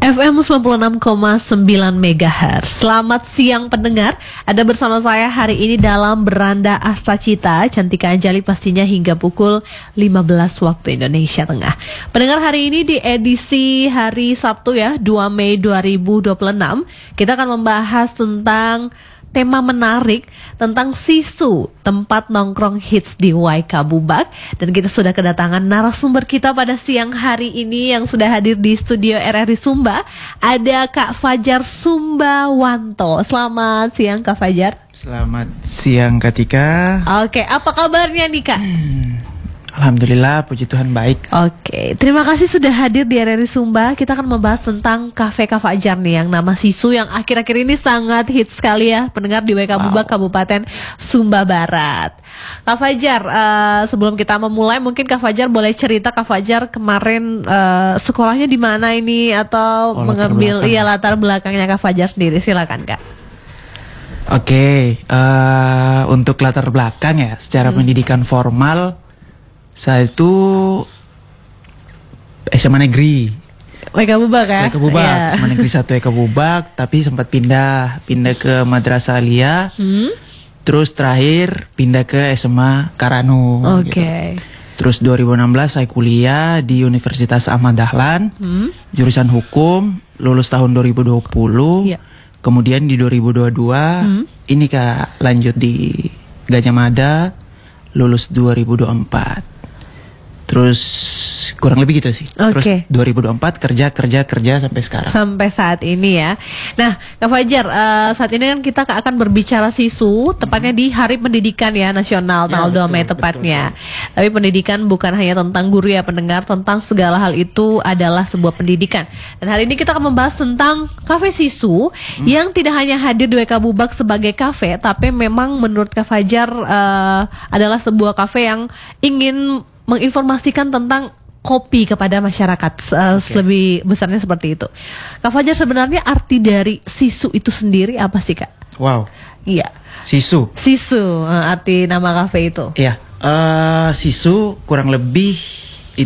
FM 96,9 MHz. Selamat siang pendengar. Ada bersama saya hari ini dalam Beranda Astacita, Cantika Anjali pastinya hingga pukul 15 waktu Indonesia Tengah. Pendengar, hari ini di edisi hari Sabtu ya, 2 Mei 2026, kita akan membahas tentang tema menarik tentang Sisu, tempat nongkrong hits di Waikabubak. Dan kita sudah kedatangan narasumber kita pada siang hari ini yang sudah hadir di studio RRI Sumba. Ada Kak Fajar Sumbawanto. Selamat siang Kak Fajar. Selamat siang Kak Tika. Oke, apa kabarnya nih Kak? Alhamdulillah, puji Tuhan baik. Oke, terima kasih sudah hadir di RRI Sumba. Kita akan membahas tentang Cafe Kak Fajar nih, yang nama Sisu, yang akhir-akhir ini sangat hits sekali ya pendengar di Waikabubak, Kabupaten Sumba Barat. Kak Fajar, sebelum kita memulai, mungkin Kak Fajar boleh cerita Kak Fajar kemarin sekolahnya di mana ini, atau mengambil latar belakangnya Kak Fajar sendiri. Silakan Kak. Oke, untuk latar belakang ya, secara pendidikan formal saya itu SMA Negeri Waikabubak ya? Waikabubak, yeah. SMA Negeri 1 Waikabubak, tapi sempat pindah ke Madrasah Aliyah. Terus terakhir pindah ke SMA Karanu. Oke. Gitu. Terus 2016 saya kuliah di Universitas Ahmad Dahlan, jurusan hukum, lulus tahun 2020. Yeah. Kemudian di 2022 ini Kak lanjut di Gajah Mada, lulus 2024. Terus kurang lebih gitu sih. Terus 2024 kerja sampai sekarang. Sampai saat ini ya. Nah, Kak Fajar, saat ini kan kita akan berbicara Sisu, tepatnya di Hari Pendidikan ya Nasional, tanggal 2 Mei tepatnya. Betul. Tapi pendidikan bukan hanya tentang guru ya pendengar, tentang segala hal itu adalah sebuah pendidikan. Dan hari ini kita akan membahas tentang Cafe Sisu yang tidak hanya hadir di Waikabubak sebagai kafe, tapi memang menurut Kak Fajar adalah sebuah kafe yang ingin menginformasikan tentang kopi kepada masyarakat. Lebih besarnya seperti itu. Kak Fajar, sebenarnya arti dari Sisu itu sendiri apa sih Kak? Wow. Iya. Sisu, arti nama kafe itu. Iya. Sisu kurang lebih